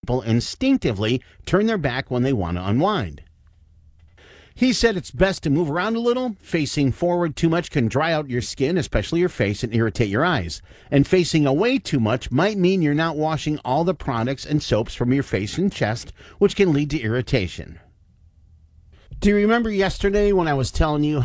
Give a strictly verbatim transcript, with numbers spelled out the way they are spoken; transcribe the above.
people instinctively turn their back when they want to unwind. He said it's best to move around a little. Facing forward too much can dry out your skin, especially your face, and irritate your eyes. And facing away too much might mean you're not washing all the products and soaps from your face and chest, which can lead to irritation. Do you remember yesterday when I was telling you